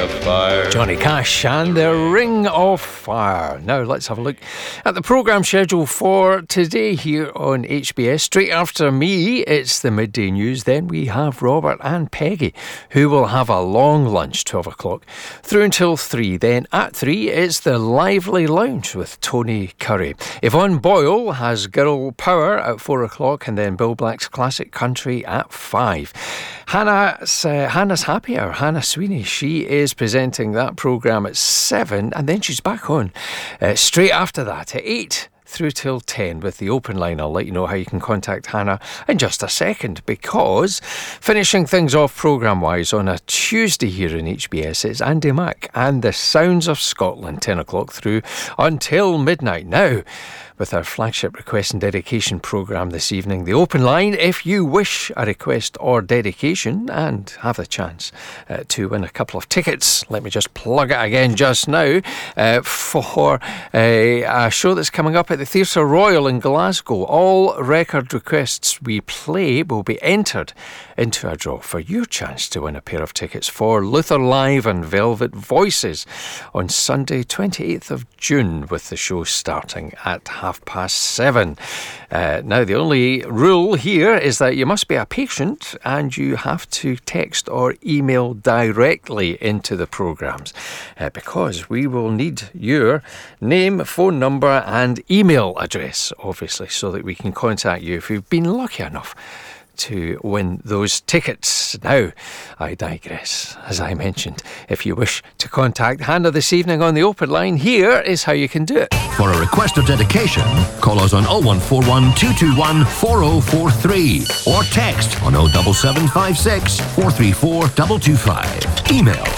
of Fire. Johnny Cash and the Ring of Fire. Now let's have a look at the programme schedule for today here on HBS. Straight after me, it's the midday news. Then we have Robert and Peggy, who will have a long lunch, 12 o'clock, through until 3. Then at 3, it's the Lively Lounge with Tony Curry. Yvonne Boyle has Girl Power at 4 o'clock, and then Bill Black's Classic Country at 5. Hannah's Happy Hour, Hannah Sweeney, she is presenting that programme at 7, and then she's back on straight after that at 8 through till 10 with the open line. I'll let you know how you can contact Hannah in just a second, because finishing things off programme-wise on a Tuesday here in HBS, it's Andy Mack and the Sounds of Scotland, 10 o'clock through until midnight. Now, with our flagship request and dedication programme this evening, the open line, if you wish a request or dedication and have the chance to win a couple of tickets, let me just plug it again just now, for a show that's coming up at the Theatre Royal in Glasgow. All record requests we play will be entered into a draw for your chance to win a pair of tickets for Luther Live and Velvet Voices on Sunday 28th of June, with the show starting at 7:30. Now, the only rule here is that you must be a patient and you have to text or email directly into the programmes, because we will need your name, phone number and email address, obviously, so that we can contact you if you've been lucky enough to win those tickets. Now, I digress. As I mentioned, if you wish to contact Hannah this evening on the open line, here is how you can do it. For a request or dedication, call us on 0141 221 4043 or text on 07756 434 225. Email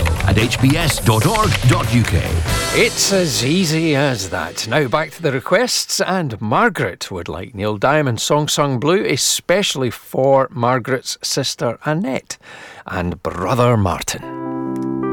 studio@hbs.org.uk. It's as easy as that. Now back to the requests, and Margaret would like Neil Diamond's Song Sung Blue, especially for Margaret's sister Annette and brother Martin.